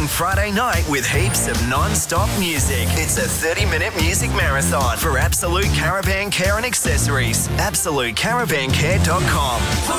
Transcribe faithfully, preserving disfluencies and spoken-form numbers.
p.m. Friday night with heaps of non-stop music. It's a thirty-minute music marathon for Absolute Caravan Care and Accessories. absolute caravan care dot com.